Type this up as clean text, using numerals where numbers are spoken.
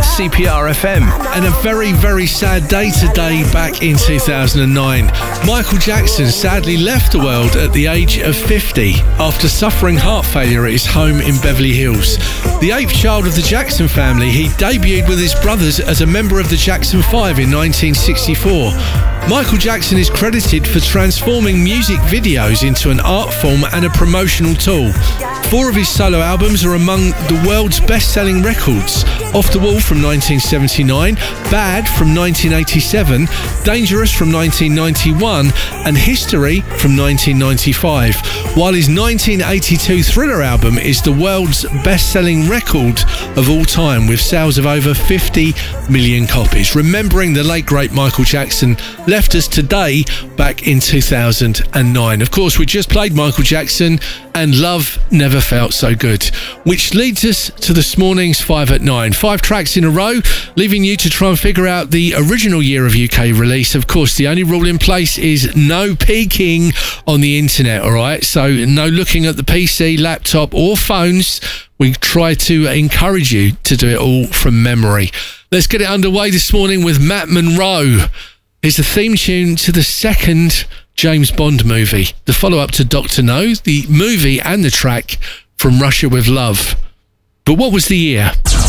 CPR FM. And a very, very sad day today back in 2009. Michael Jackson sadly left the world at the age of 50 after suffering heart failure at his home in Beverly Hills. The eighth child of the Jackson family, he debuted with his brothers as a member of the Jackson 5 in 1964. Michael Jackson is credited for transforming music videos into an art form and a promotional tool. 4 of his solo albums are among the world's best-selling records: Off the Wall from 1979, Bad from 1987, Dangerous from 1991, and History from 1995. While his 1982 Thriller album is the world's best-selling record of all time, with sales of over 50 million copies. Remembering the late great Michael Jackson left us today back in 2009. Of course, we just played Michael Jackson and Love Never Felt So Good, which leads us to this morning's 5 at 9. 5 tracks in a row, leaving you to try and figure out the original year of UK release. Of course, the only rule in place is no peeking on the internet, all right? So no looking at the PC, laptop or phones. We try to encourage you to do it all from memory. Let's get it underway this morning with Matt Monro. It's the theme tune to the second James Bond movie, the follow-up to Dr. No, the movie and the track From Russia with Love. But what was the year?